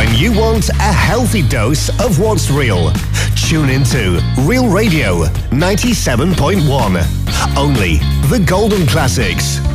When you want a healthy dose of what's real, tune into Real Radio 97.1. Only the golden classics.